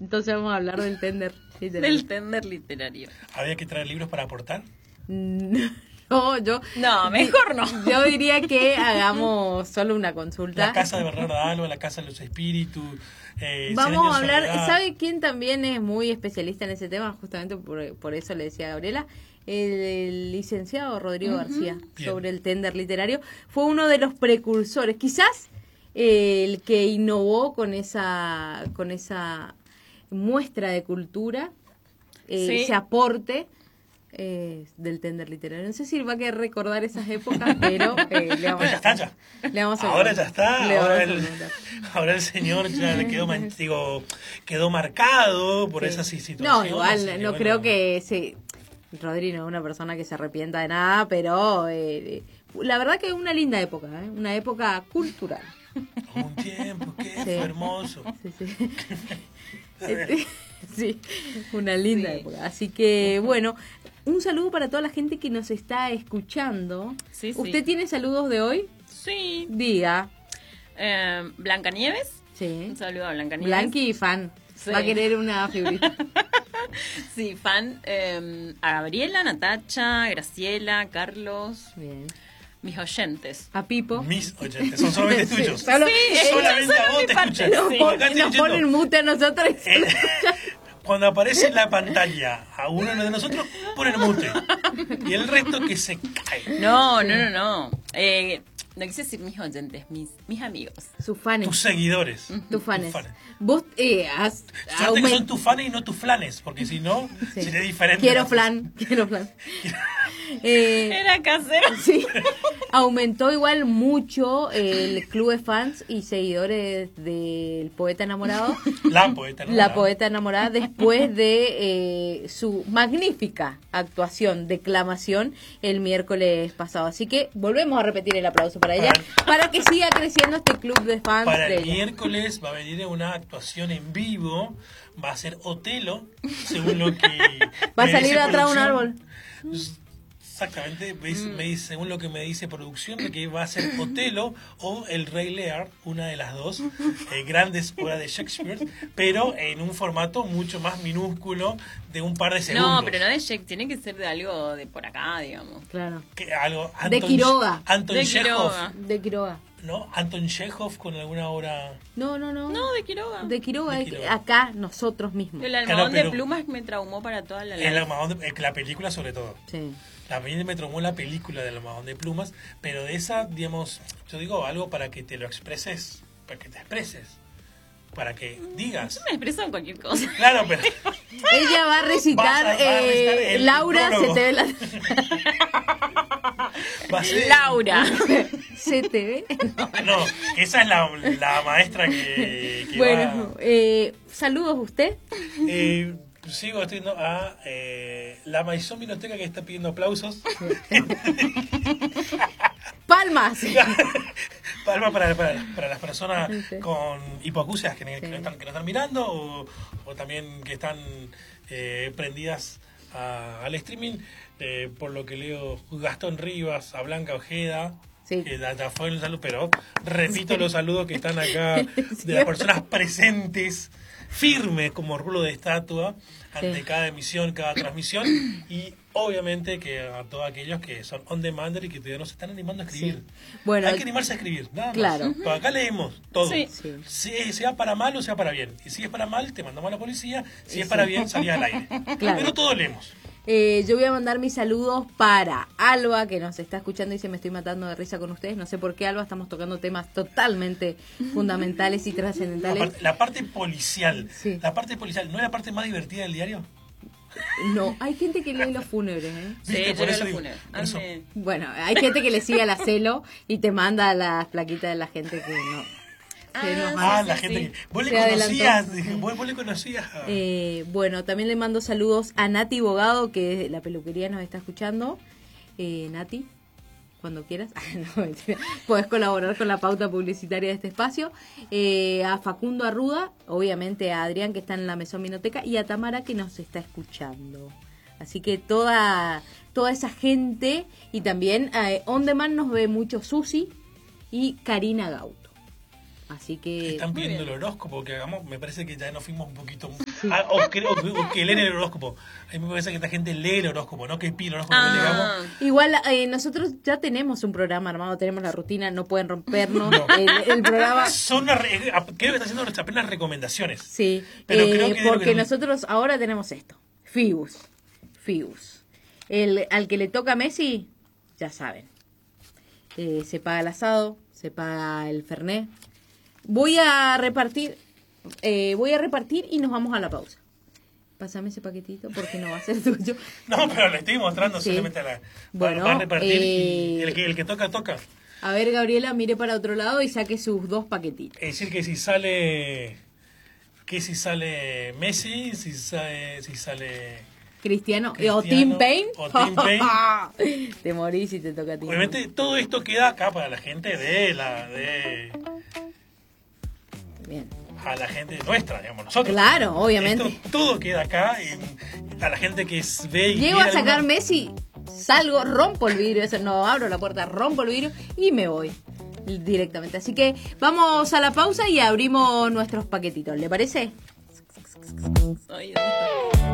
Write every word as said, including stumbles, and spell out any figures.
Entonces vamos a hablar del tender literario. Del tender literario. ¿Había que traer libros para aportar? No, yo... No, mejor no. Yo diría que hagamos solo una consulta. La casa de Bernardo Alba, la casa de los espíritus. Eh, Vamos a Cien años de hablar, soledad. ¿sabe quién también es muy especialista en ese tema? Justamente por, por eso le decía a Gabriela, el, el licenciado Rodrigo uh-huh. García, Bien. sobre el tender literario. Fue uno de los precursores, quizás eh, el que innovó con esa, con esa muestra de cultura, eh, Sí. ese aporte eh, del tender literario. No sé si va a querer recordar esas épocas, pero eh, le vamos Pero ya a... está, ya. Le vamos a Ahora ya está. Le Ahora vamos a el, preguntar. ahora el señor ya le quedó, man- digo, quedó marcado por Sí. esas situaciones. No, igual, y no bueno, creo que se... Rodri no es una persona que se arrepienta de nada, pero eh, la verdad que es una linda época, ¿eh? Una época cultural. Un tiempo que Sí. fue hermoso. Sí, sí. Este, sí, una linda Sí. época. Así que, bueno, un saludo para toda la gente que nos está escuchando. Sí, sí. ¿Usted tiene saludos de hoy? Sí. Diga. Eh, Blancanieves. Sí. Un saludo a Blancanieves. Blanqui, fan. Sí. Va a querer una figurita. Sí, fan. Eh, a Gabriela, Natacha, Graciela, Carlos, Bien. mis oyentes. A Pipo. Mis oyentes son solamente Sí, tuyos. solo- Sí, solamente solo a vos mi te parte, escuchan. sí. Acá estoy Nos diciendo, ponen mute a nosotros. y se lo eh, escuchan. cuando aparece en la pantalla a uno de nosotros, ponen mute. Y el resto que se cae. No, no, no, no. Eh, no quise decir mis oyentes, mis, mis amigos. Sus fans. Tus seguidores. Tus fans. fans. Vos eh, has Suerte que aument- son tus fans y no tus flanes, porque si no, Sí. sería diferente. Quiero flan, quiero flan. Eh, Era casero. sí, aumentó igual mucho el club de fans y seguidores del poeta enamorado. La poeta, ¿no? La poeta enamorada después de eh, su magnífica actuación, declamación el miércoles pasado. Así que volvemos a repetir el aplauso para ella, para que siga creciendo este club de fans. Para de el ella. miércoles va a venir una actuación en vivo, va a ser Otelo, según lo que... Va a me salir dice atrás de un producción. árbol. Exactamente, me dice- me dice- según lo que me dice producción, de que va a ser Otelo o El Rey Lear, una de las dos eh, grandes obras de Shakespeare, pero en un formato mucho más minúsculo de un par de segundos. No, pero no de Shakespeare, tiene que ser de algo de por acá, digamos. Claro. Que algo, De Quiroga. Anton De Chekhov, Quiroga. De Quiroga. ¿no? Anton Chekhov con alguna obra... No, no, no. No, de Quiroga. De Quiroga, De es Quiroga. acá nosotros mismos. El almohadón Claro, pero- de plumas me traumó para toda la El vida. almohadón de- eh, la película sobre todo. Sí. La mí me traumó la película del almohadón de plumas, pero de esa, digamos, yo digo algo para que te lo expreses, para que te expreses, para que digas. Yo me expreso en cualquier cosa. Claro, pero Ella va a recitar, Vas a- va a eh, recitar el Laura, se prólogo. te ve la... va a ser... Laura. ¿Se te ve? No, esa es la, la maestra que, que Bueno, va... eh, saludos a usted. Eh, sigo estudiando a eh, la Maison Vinoteca que está pidiendo aplausos. Palmas. Palma para, para, para las personas Sí. con hipoacusias que, que Sí. no están, que no están mirando o, o también que están eh, prendidas a- al streaming. Eh, por lo que leo, Gastón Rivas, a Blanca Ojeda. Sí. Que ya, ya fue el saludo, pero repito Sí. los saludos que están acá Sí. de las personas presentes, firmes como rulo de estatua ante Sí. cada emisión, cada transmisión, y obviamente que a todos aquellos que son on demander y que todavía no se están animando a escribir. Sí. Bueno, hay que animarse a escribir, nada más. claro. Pero acá leemos todo. Sí. Sí. Si- sea para mal o sea para bien. Y si es para mal, te mandamos a la policía. Si es Sí. para bien, salís al aire. Claro. Pero todo leemos. Eh, yo voy a mandar mis saludos para Alba, que nos está escuchando y dice, me estoy matando de risa con ustedes. No sé por qué, Alba, estamos tocando temas totalmente fundamentales y La trascendentales. parte, la parte policial. Sí. La parte policial, ¿no es la parte más divertida del diario? No, hay gente que lee los fúnebres, ¿eh? Sí, ¿Viste? yo Por leo eso los digo, funerales. por eso. Ande. Bueno, hay gente que le sigue a la celo y te manda las plaquitas de la gente que no. Que Ah, nos sí, Ah, manda. la sí, gente sí. que... Vos le Se adelantó. conocías, dije, vos, vos le conocías. a- Eh, bueno, también le mando saludos a Nati Bogado, que de la peluquería nos está escuchando. Eh, Nati, cuando quieras, no, mentira. Podés colaborar con la pauta publicitaria de este espacio. Eh, a Facundo Arruda, obviamente a Adrián, que está en la Mesón Vinoteca, y a Tamara, que nos está escuchando. Así que toda, toda esa gente, y también eh, On Demand nos ve mucho Susi y Karina Gauto. Así que... Están pidiendo el horóscopo que hagamos, me parece que ya nos fuimos un poquito... Ah, o, creo, o que leen el horóscopo. A mí me parece que esta gente lee el horóscopo, ¿no? Que pide el horóscopo Ah. que leamos. Igual eh, nosotros ya tenemos un programa armado, tenemos la rutina, no pueden rompernos No. el, el programa. Son una re- creo que está haciendo nuestras apenas recomendaciones. Sí, Pero eh, creo que de lo porque que- nosotros ahora tenemos esto, Fibus, Fibus. El, al que le toca a Messi, ya saben, eh, se paga el asado, se paga el fernet. Voy a repartir, eh, voy a repartir y nos vamos a la pausa. Pásame ese paquetito porque no va a ser tuyo. No, pero le estoy mostrando Sí. solamente a la... Bueno, va a repartir y eh, el que, el que toca, toca. A ver, Gabriela, mire para otro lado y saque sus dos paquetitos. Es decir, que si sale... Que si sale Messi, si sale... Si sale Cristiano, Cristiano o Tim Payne. o Tim Payne. Te morís si te toca a ti. obviamente todo esto queda acá para la gente de la... de Bien. a la gente nuestra, digamos, nosotros. Claro, obviamente. Esto, todo queda acá y a la gente que es- ve y Llego quiere a sacar alguna- Messi, salgo, rompo el vidrio, eso, no abro la puerta, rompo el vidrio y me voy directamente. Así que vamos a la pausa y abrimos nuestros paquetitos, ¿le parece? Ay, ¿dónde está?